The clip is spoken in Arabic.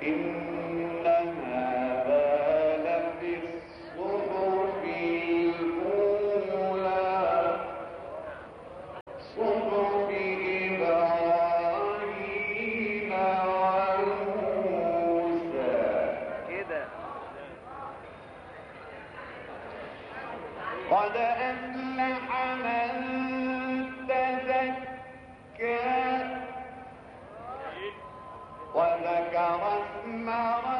إن هذا لفي الصحف الأولى صحف إبراهيم وموسى كده. قد أفلح من تزكى وذكر اسم